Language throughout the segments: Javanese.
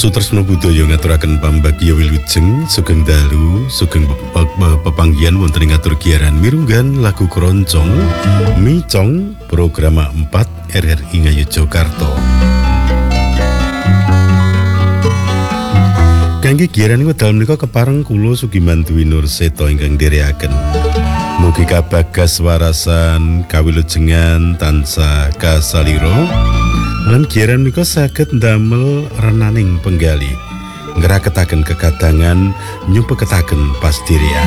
Sutresna budaya ngaturaken pambagya wilujeng sugeng dalu sugeng pepanggihan wonten ing atur giaran mirunggan lagu keroncong Micong program 4 RRI Ngayogyakarta. Kangge giaran wedal menika kepareng kula Sugiman Dwi Nur Seto ingkang ndherekaken. Mugi kabagas warasan kawilujengan tansah kasalira. Lan giaran menika saged ndamel renaning penggali, ngraketaken kekadangan, nyumpeketaken pasdirian.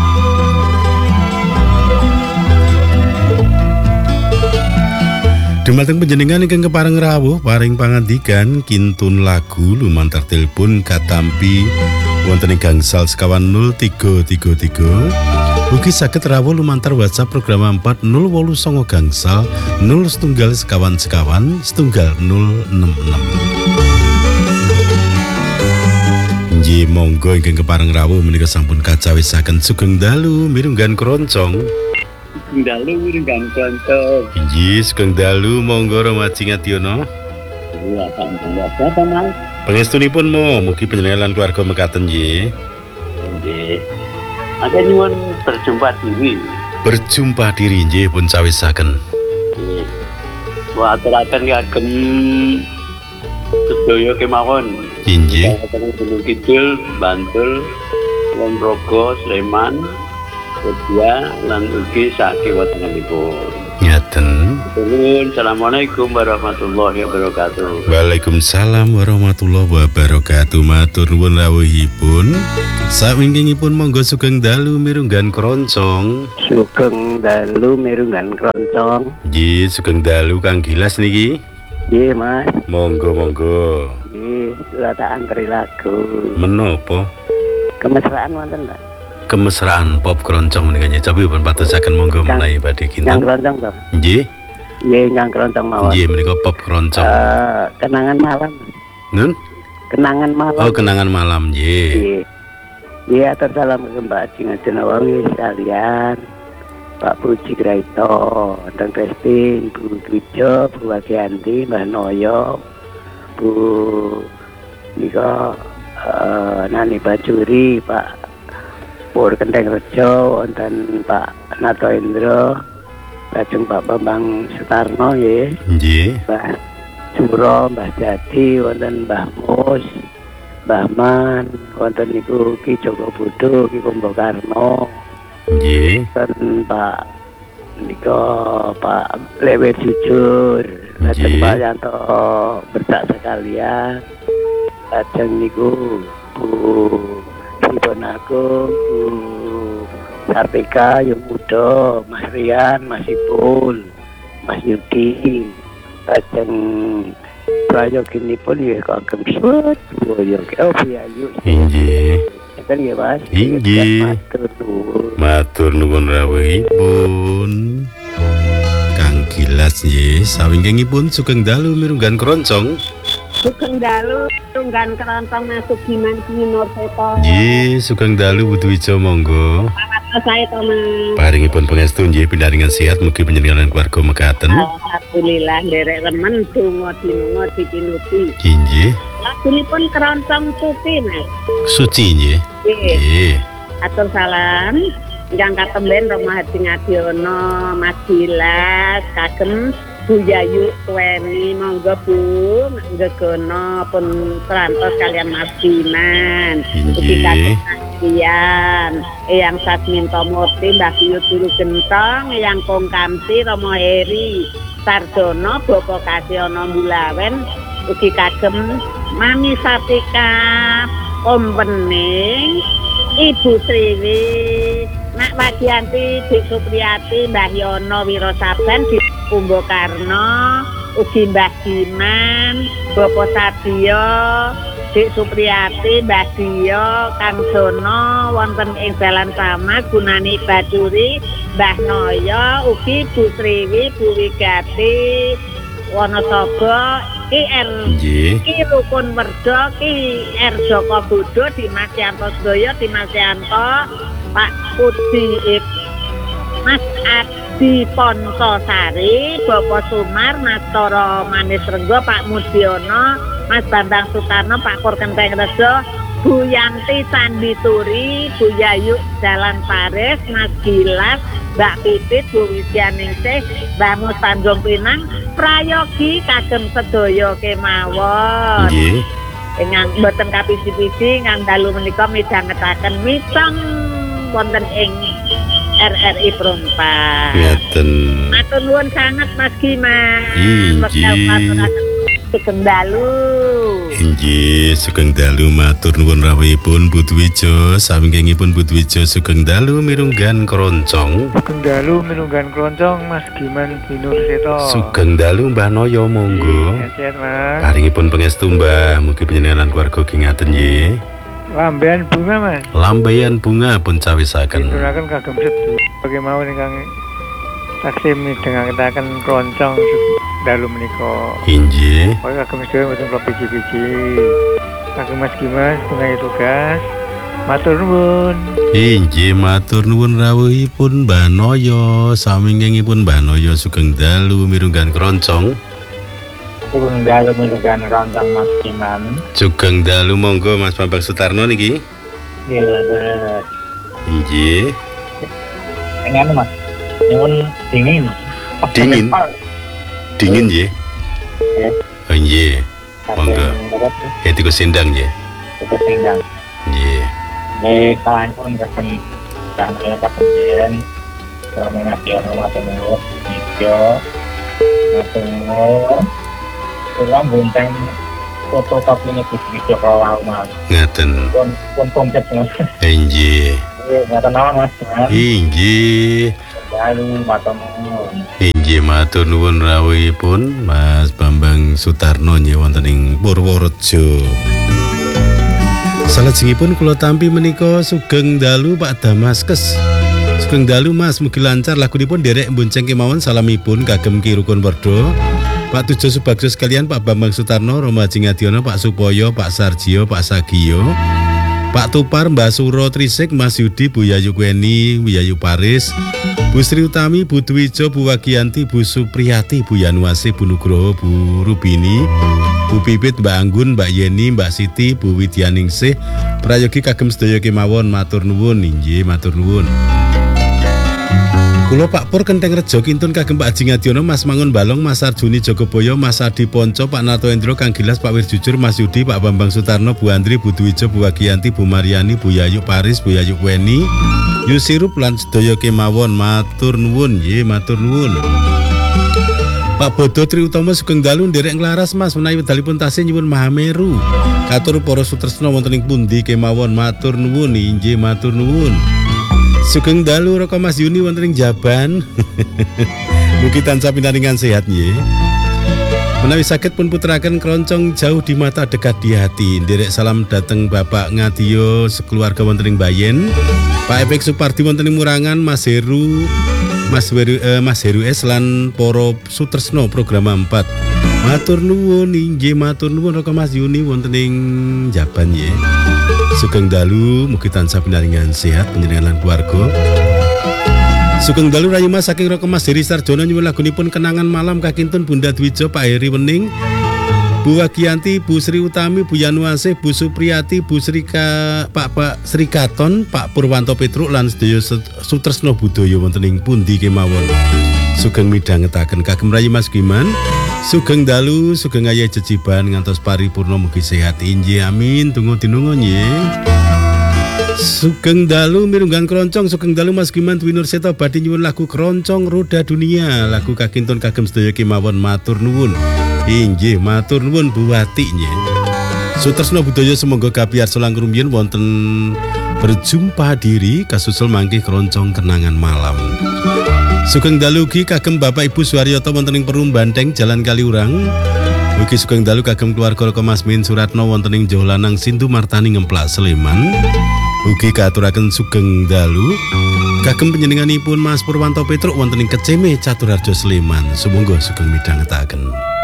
Dumateng panjenengan ingkang kepareng rawuh paring pangandikan kintun lagu lumantar telepon katampi wonten ing gangsal sekawan 0333. Ugi saged rawuh lumantar WhatsApp program 4 089 gangsal 0 setunggal sekawan setunggal 066. Nggih monggo ingkang kepareng rawuh menika sampun kacawisaken sugeng dalu mirunggan keroncong. Sugeng dalu mirunggan keroncong. Nggih sugeng dalu monggo Romaji Ngadiono. Iya, Pak Mas. Pangestunipun mugi panjenengan lan keluarga mekaten nggih. Nggih. Ada nyuwun berjumpa diri nggih pun cawisaken. Wa aturaken kagem sedaya kemawon. Nggih. Gunung Kidul, Bantul, Ponorogo, Sleman, Jogja lan ugi sakiwa tengenipun. Ngaten. Assalamualaikum warahmatullahi wabarakatuh. Waalaikumsalam warahmatullahi wabarakatuh. Matur nuwun rawuhipun. Sawingkingipun monggo sugeng dalu mirunggan keroncong. Sugeng dalu mirunggan keroncong. Nggih, sugeng dalu Kang Gilas niki. Nggih, Mas. Monggo. Nggih, kula tak antri lagu. Menapa? Kemesraan wonten, Pak? Kemesraan pop keroncong menika nggih. Cobi pun patusaken monggo menawi badhe kinten. Yang keroncong, Pak. Nggih. Nggih, yang keroncong mawon. Nggih, menika pop keroncong. Kenangan malam. Nun? Kenangan malam. Oh, kenangan malam, nggih. Nggih. Iya, tersalam ke Mbak Jingajen Awangi sekalian, Pak Puji Graito, Teng Christine, Bu Dwijo, Bu Wagianti, Mbak Noyo, Bu Niko, Nani Bajuri, Pak Pur Kendeng Rejo, wonten Pak Nato Indro, lajeng Pak Bambang Sutarno, ya, Mbak Juro, Mbak Jati, wonten Mbah Mus, Mbah Man, wonten niku Ki Joko Budo, Ki Kumbakarno. Nggih. Wonten Pak nika Pak Lewe Jujur, lajeng Pak Yanto bertak sekalian. Lajeng niku Bu Sibon Agung, Bu Sartika Yung Mudo, Mas Rian, Mas Ipul, Mas Yudi. Lajeng prayoginipun ya kagem suwet boyo Piyayu. Nggih. Enten ya, Mas. Nggih. Matur nuwun rawuhipun. Kang Gilas nggih, sawingkingipun sugeng dalu mirunggan keroncong. Sugeng dalu mirunggan keroncong masuk Sugiman Dwi Nur Seto. Nggih, sugeng dalu Bu Dwijo monggo. Saya Thomas. Paringipun pangestu nggih pinaringan sehat mugi panjenengan keluarga mekaten. Alhamdulillah nderek remen donga dinunga dipinuti. Nggih. Lagunipun keroncong suci, Mas. Suci nggih. Nggih. Atur salam ingkang katemben Roma Hadi Ngadiono, Mas Gilas, kagem Bu Yayu Tuweni, monggo Bu ngegono pun perantos kalian Mas Dinan. Nggih. Kian, Eyang Satminto Murti, Mbah Kiyu Turu Gentong, Eyang Kongkamsi, Romo Heri, Sardono, Bopo Kasiono Bulawen, ugi kagem Mami Satika, Om Bening, Ibu Sriwi, Nak Wagianti, Dik Supriyati, Mbah Yono Wirosaben, Dik Kumbakarno, ugi Mbah Diman, Bopo Sadio, Dik Supriyati, Mbah Dio, Kang Sono, wonten ing Dalan Sama, Gunani Bajuri, Mbah Noyo, ugi Bu Sriwi, Bu Wigati, Wonosobo, Ki R, Ki Rukun Werdo, Ki R Joko Budo, Dimas Yanto Sedoyo, Dimas Yanto, Pak Putih, Mas di Ponsosari, Bapak Sumar, Mas Toro Manis Renggo, Pak Mudiono, Mas Bambang Sutarno, Pak Pur Kenteng Rejo, Bu Yanti Sandi Turi, Bu Yayu Jalan Paris, Mas Gilas, Mbak Pipit, Bu Wisyaningsih, Mbak Mus Tanjung Pinang, prayogi kagem sedaya kemawon. Nggih. Ingkang boten kapisi-pisi ingkang dalu menika midhangetaken mitang wonten ing RRI Prompa. Ngeten. Matur nuwun sanget Mas Gimas. Inggih. Sugeng dalu. Inggih, sugeng dalu matur nuwun rawuhipun Bu Dwijo, sawingkingipun Bu Dwijo sugeng dalu mirunggan kroncong. Sugeng dalu mirunggan kroncong Mas Giman Binurseto. Sugeng dalu Mbah Noyo monggo. Sehat Mas. Paringipun pangestu Mbah, mugi panjenengan keluarga gingaten nggih. Lambean bunga Mas. Lambaian bunga pun cawisaken. Dituraken kagem sedaya bagaimawon ingkang taksih midhangetaken kroncong dalu menika. Inggih. Kaya kagem sedaya mboten kula biji-biji. Kagem Mas Gimas tunai tugas. Matur nuwun. Inggih matur nuwun rawuhipun Mbah Noyo, sawingkingipun Mbah Noyo sugeng dalu mirunggan kroncong. Sugeng dalu mirunggan kroncong Mas Giman. Sugeng dalu monggo Mas Bambang Sutarno niki. Nggih. Inggih. Enggak Mas. Nyuwun dingin. Dingin. Dingin nggih. Ya. Oh nggih. Monggo. Etiku sindang nggih. Itu sindang. Nggih. Nggih, kalian pun kagem kangge kapenjen. Kami nasional matur nuwun. Video. Matur nuwun. Kula bonteng fotokopi ini video kalau Mas. Ngaten. Pun komplit Mas. Inggih. Ngaten nawan Mas. Inggih. Dalu matur nuwun. Inggih matur nuwun rawuhipun Mas Bambang Sutarno nggih wonten ing Purworejo. Salajengipun kula tampi menika sugeng dalu Pak Damaskes. Sugeng dalu Mas, mugi lancar lagunipun derek bonceng kemawon salamipun kagem Ki Rukun Werdo, Pak Tujo Subagjo sekalian, Pak Bambang Sutarno, Romo Haji Ngadiono, Pak Supoyo, Pak Sarjio, Pak Sagio, Pak Tupar, Mbak Suro Trisik, Mas Yudi, Bu Yayu Kweni, Bu Yayu Paris, Bu Sri Utami, Bu Dwijo, Bu Wagianti, Bu Supriyati, Bu Yanuasi, Bu Nugroho, Bu Rubini, Bu Pipit, Mbak Anggun, Mbak Yeni, Mbak Siti, Bu Widyaningsih, prayogi kagem sedaya kemawon matur nuwun. Inggih matur nuwun. Kula Pak Pur Kenteng Rejo kintun kagem Pak Haji Ngadiono, Mas Mangun Balong, Mas Arjuni Jogoboyo, Mas Adi Ponco, Pak Nato Endro, Kang Gilas, Pak Wirjujur, Mas Yudi, Pak Bambang Sutarno, Bu Andri, Bu Dwijo, Bu Wagianti, Bu Mariani, Bu Yayu Paris, Bu Yayu Kweni, Yusirup lan sedaya kemawon matur nuwun. Nggih matur nuwun. Pak Bodo Triutomo sugeng dalu nderek nglaras Mas menawi wedalipun tasih nyuwun Mahameru. Katur para sutresna wonten ing pundi kemawon matur nuwun. Inggih matur nuwun. Sugeng dalu Roko Mas Yuni wonten ing Jaban. Mugi tansah pinaringan sehat nggih. Menawi saged pun puteraken kroncong jauh di mata dekat di hati. Nderek salam dateng Bapak Ngadio sekeluarga wonten ing Bayen. Pak Epek Supardi wonten ing Murangan, Mas Heru, Mas Heru S lan para sutresna program 4. Matur nuwun. Inggih matur nuwun Roko Mas Yuni wonten ing Jaban nggih. Sugeng dalu mugi tansah pinaringan sehat panjenengan lan keluarga. Sugeng dalu rayu Mas saking Roko Mas Heri Sarjono nyuwun lagunipun Kenangan Malam kakintun Bunda Dwijo, Pak Heri Wening, Bu Wagianti, Bu Sri Utami, Bu Yanuase, Bu Supriyati, Bu Pak Sri Katon, Pak Purwanto Petruk lan sedaya sutresna budaya wonten ing pundi kemawon. Sugeng midhangetaken kagem rayi Mas Giman. Sugeng dalu, sugeng ayah jejiban ngantos paripurna mugi sehat. Inggih amin. Tunggu tinungo nggih. Sugeng dalu mirunggan kroncong. Sugeng dalu Mas Giman Dwi Nurseto badhe nyuwun lagu Kroncong Roda Dunia, lagu kakintun kagem sedaya kemawon matur nuwun. Inggih matur nuwun Bu Wati nggih. Sutresna budaya semoga kapiyarsa langkung rumiyin wonten berjumpa diri kasusul mangke Kroncong Kenangan Malam. Sugeng dalu ugi kagem Bapak Ibu Suwaryoto wonten ing Perum Banteng Jalan Kaliurang. Ugi sugeng dalu kagem keluarga Roko Masmin Suratno wonten ing Jawa Lanang Sintu Martani Ngemplak Sleman. Ugi katuraken sugeng dalu kagem panjenenganipun Mas Purwanto Petruk wonten ing Keceme Caturharjo Sleman. Sumangga sugeng midhangetaken.